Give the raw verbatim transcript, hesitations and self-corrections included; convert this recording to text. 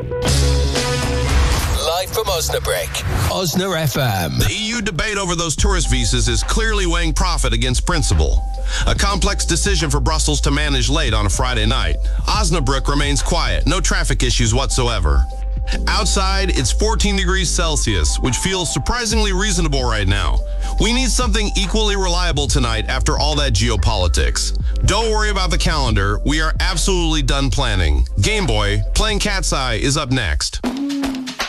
Live from Osnabrück, Osna F M. The E U debate over those tourist visas is clearly weighing profit against principle. A complex decision for Brussels to manage late on a Friday night. Osnabrück remains quiet, no traffic issues whatsoever. Outside, it's fourteen degrees Celsius, which feels surprisingly reasonable right now. We need something equally reliable tonight after all that geopolitics. Don't worry about the calendar. We are absolutely done planning. Game Boy, playing Cat's Eye, is up next.